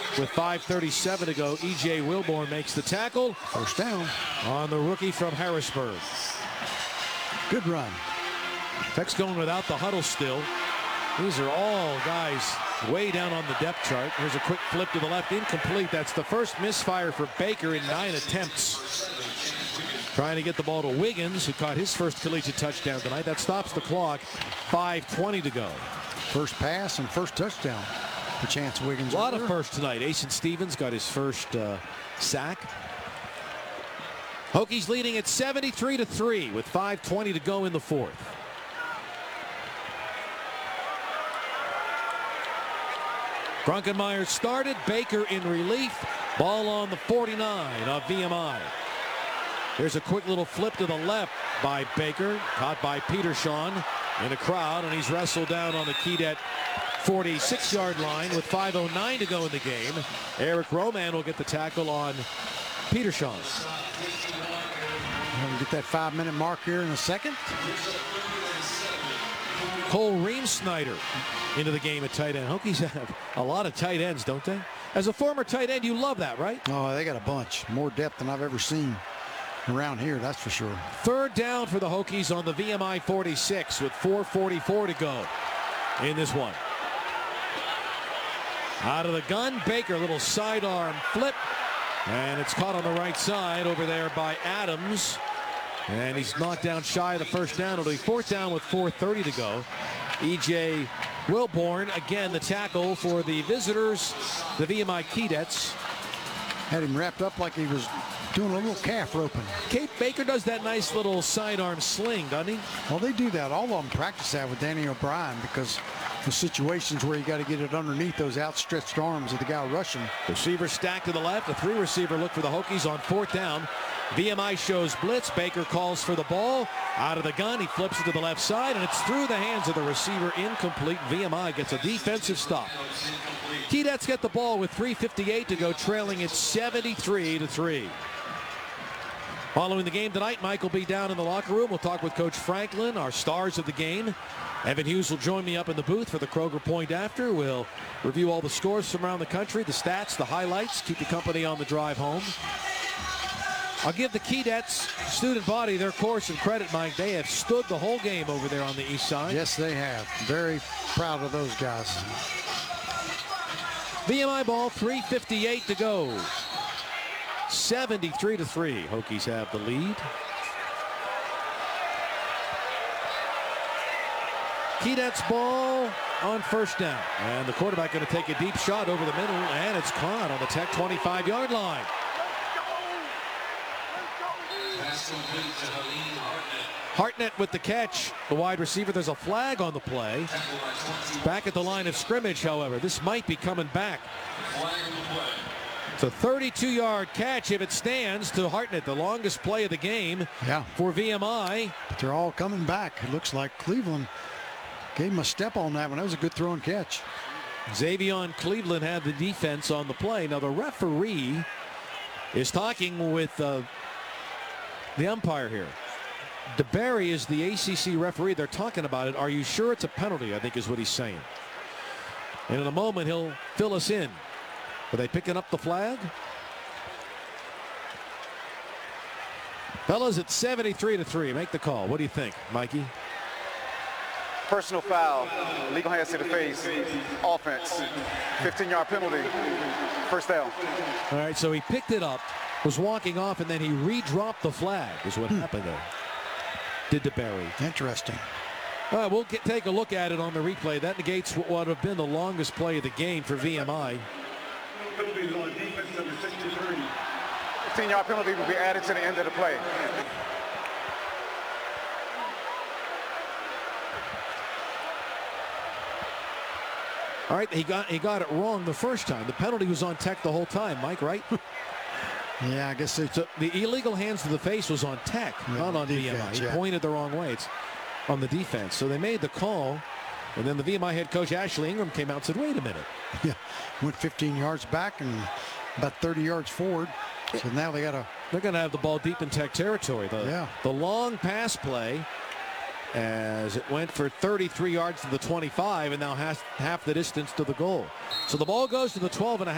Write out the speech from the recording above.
With 5:37 to go, E.J. Wilborn makes the tackle. First down on the rookie from Harrisburg. Good run. Tech's going without the huddle still. These are all guys way down on the depth chart. Here's a quick flip to the left, incomplete. That's the first misfire for Baker in 9 attempts. Trying to get the ball to Wiggins, who caught his first collegiate touchdown tonight. That stops the clock. 5:20 to go. First pass and first touchdown for Chance Wiggins. A lot of firsts tonight. Asen Stevens got his first sack. Hokies leading at 73-3 with 5:20 to go in the fourth. Grunkenmeyer started. Baker in relief. Ball on the 49 of VMI. There's a quick little flip to the left by Baker. Caught by Petershon in the crowd, and he's wrestled down on the Keydette 46-yard line with 5:09 to go in the game. Eric Roman will get the tackle on Petershon. We'll get that 5-minute mark here in a second. Cole Ream-Snyder into the game at tight end. Hokies have a lot of tight ends, don't they? As a former tight end, you love that, right? Oh, they got a bunch. More depth than I've ever seen around here, that's for sure. Third down for the Hokies on the VMI 46 with 4:44 to go in this one. Out of the gun, Baker, little sidearm flip, and it's caught on the right side over there by Adams, and he's knocked down shy of the first down. It'll be fourth down with 4:30 to go. E.J. Wilborn, again the tackle for the visitors, the VMI Keydettes. Had him wrapped up like he was doing a little calf roping. Kate Baker does that nice little sidearm sling, doesn't he? Well, they do that. All of them practice that with Danny O'Brien because the situations where you got to get it underneath those outstretched arms of the guy rushing. Receiver stacked to the left. A three-receiver look for the Hokies on fourth down. VMI shows blitz. Baker calls for the ball. Out of the gun, he flips it to the left side, and it's through the hands of the receiver. Incomplete. VMI gets a defensive stop. Keydettes get the ball with 3:58 to go, trailing it 73-3. Following the game tonight, Mike will be down in the locker room. We'll talk with Coach Franklin, our stars of the game. Evan Hughes will join me up in the booth for the Kroger Point After. We'll review all the scores from around the country, the stats, the highlights, keep you company on the drive home. I'll give the Keydettes student body their course and credit, Mike. They have stood the whole game over there on the east side. Yes, they have. Very proud of those guys. VMI ball, 3:58 to go. 73-3. Hokies have the lead. Keydettes ball on first down. And the quarterback going to take a deep shot over the middle, and it's caught on the Tech 25-yard line. Hartnett with the catch, the wide receiver. There's a flag on the play. Back at the line of scrimmage, however. This might be coming back. It's a 32-yard catch if it stands to Hartnett, the longest play of the game for VMI. But they're all coming back. It looks like Cleveland gave him a step on that one. That was a good throw and catch. Xavion Cleveland had the defense on the play. Now the referee is talking with the umpire here. DeBerry is the ACC referee. They're talking about it. Are you sure it's a penalty? I think is what he's saying. And in a moment, he'll fill us in. Are they picking up the flag? Fellas, it's 73-3. Make the call. What do you think, Mikey? Personal foul, legal hands to the face, offense, 15-yard penalty, first down. All right, so he picked it up, was walking off, and then he re-dropped the flag is what happened there. Did DeBerry. Interesting. All right, we'll take a look at it on the replay. That negates what would have been the longest play of the game for VMI. 15-yard penalty will be added to the end of the play. All right, he got it wrong the first time. The penalty was on Tech the whole time, Mike, right? Yeah, I guess so. The illegal hands to the face was on Tech, not on VMI. He pointed the wrong way. It's on the defense. So they made the call, and then the VMI head coach Ashley Ingram came out and said, wait a minute. Yeah, went 15 yards back and about 30 yards forward. So now they're going to have the ball deep in Tech territory. The long pass play as it went for 33 yards to the 25 and now has half the distance to the goal. So the ball goes to the 12.5.